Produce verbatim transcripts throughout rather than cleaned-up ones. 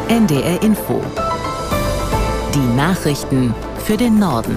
N D R Info. Die Nachrichten für den Norden.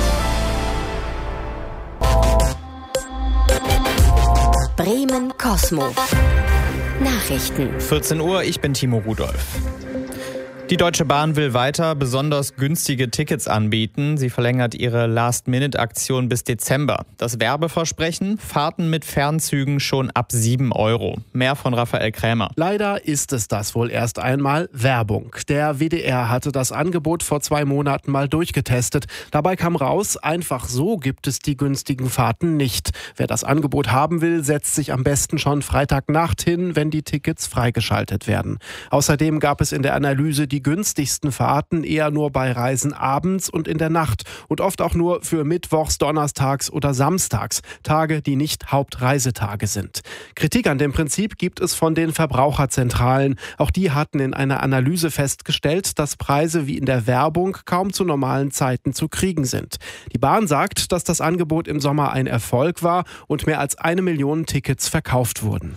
Bremen Cosmo. Nachrichten. vierzehn Uhr, ich bin Timo Rudolph. Die Deutsche Bahn will weiter besonders günstige Tickets anbieten. Sie verlängert ihre Last-Minute-Aktion bis Dezember. Das Werbeversprechen: Fahrten mit Fernzügen schon ab sieben Euro. Mehr von Raphael Krämer. Leider ist es das wohl erst einmal Werbung. Der W D R hatte das Angebot vor zwei Monaten mal durchgetestet. Dabei kam raus, einfach so gibt es die günstigen Fahrten nicht. Wer das Angebot haben will, setzt sich am besten schon Freitagnacht hin, wenn die Tickets freigeschaltet werden. Außerdem gab es in der Analyse die Die günstigsten Fahrten eher nur bei Reisen abends und in der Nacht und oft auch nur für Mittwochs, Donnerstags oder Samstags, Tage, die nicht Hauptreisetage sind. Kritik an dem Prinzip gibt es von den Verbraucherzentralen. Auch die hatten in einer Analyse festgestellt, dass Preise wie in der Werbung kaum zu normalen Zeiten zu kriegen sind. Die Bahn sagt, dass das Angebot im Sommer ein Erfolg war und mehr als eine Million Tickets verkauft wurden.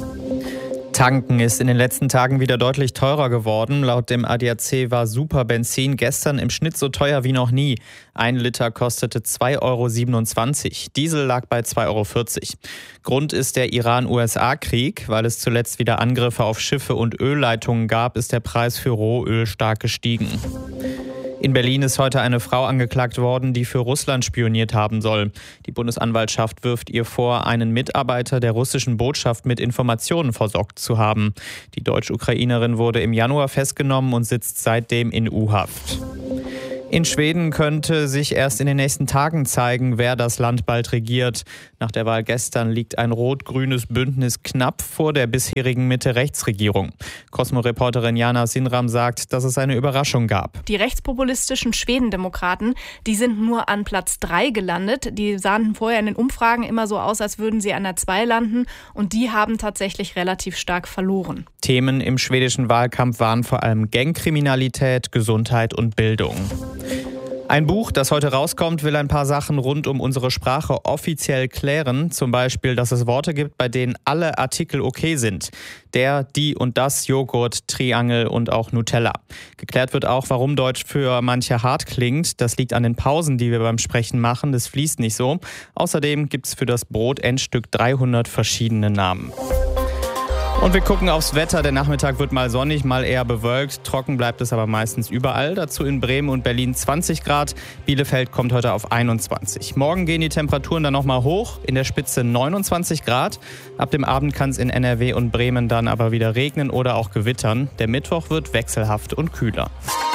Tanken ist in den letzten Tagen wieder deutlich teurer geworden. Laut dem A D A C war Superbenzin gestern im Schnitt so teuer wie noch nie. Ein Liter kostete zwei Euro siebenundzwanzig. Diesel lag bei zwei Euro vierzig. Grund ist der Iran-U S A-Krieg. Weil es zuletzt wieder Angriffe auf Schiffe und Ölleitungen gab, ist der Preis für Rohöl stark gestiegen. In Berlin ist heute eine Frau angeklagt worden, die für Russland spioniert haben soll. Die Bundesanwaltschaft wirft ihr vor, einen Mitarbeiter der russischen Botschaft mit Informationen versorgt zu haben. Die Deutsch-Ukrainerin wurde im Januar festgenommen und sitzt seitdem in U-Haft. In Schweden könnte sich erst in den nächsten Tagen zeigen, wer das Land bald regiert. Nach der Wahl gestern liegt ein rot-grünes Bündnis knapp vor der bisherigen Mitte-Rechts-Regierung. Cosmo-Reporterin Jana Sinram sagt, dass es eine Überraschung gab. Die rechtspopulistischen Schwedendemokraten, die sind nur an Platz drei gelandet. Die sahen vorher in den Umfragen immer so aus, als würden sie an der zwei landen. Und die haben tatsächlich relativ stark verloren. Themen im schwedischen Wahlkampf waren vor allem Gangkriminalität, Gesundheit und Bildung. Ein Buch, das heute rauskommt, will ein paar Sachen rund um unsere Sprache offiziell klären. Zum Beispiel, dass es Worte gibt, bei denen alle Artikel okay sind. Der, die und das, Joghurt, Triangel und auch Nutella. Geklärt wird auch, warum Deutsch für manche hart klingt. Das liegt an den Pausen, die wir beim Sprechen machen. Das fließt nicht so. Außerdem gibt es für das Brotendstück dreihundert verschiedene Namen. Und wir gucken aufs Wetter. Der Nachmittag wird mal sonnig, mal eher bewölkt. Trocken bleibt es aber meistens überall. Dazu in Bremen und Berlin zwanzig Grad. Bielefeld kommt heute auf einundzwanzig. Morgen gehen die Temperaturen dann nochmal hoch. In der Spitze neunundzwanzig Grad. Ab dem Abend kann es in N R W und Bremen dann aber wieder regnen oder auch gewittern. Der Mittwoch wird wechselhaft und kühler.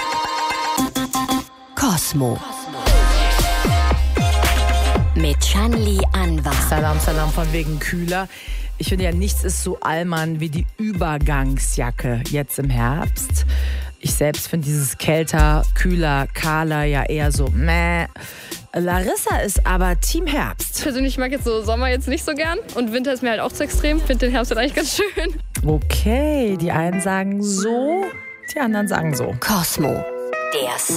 Cosmo. Mit Shanli Anwar. Salam, salam von wegen kühler. Ich finde ja, nichts ist so Allmann wie die Übergangsjacke jetzt im Herbst. Ich selbst finde dieses kälter, kühler, kahler ja eher so meh. Larissa ist aber Team Herbst. Persönlich mag jetzt so Sommer jetzt nicht so gern und Winter ist mir halt auch zu extrem. Ich finde den Herbst halt eigentlich ganz schön. Okay, die einen sagen so, die anderen sagen so. Cosmo, der